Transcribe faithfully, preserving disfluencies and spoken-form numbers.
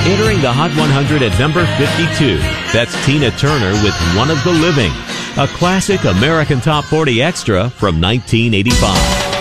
Entering the Hot one hundred at number fifty-two, that's Tina Turner with One of the Living, a classic American Top forty extra from nineteen eighty-five.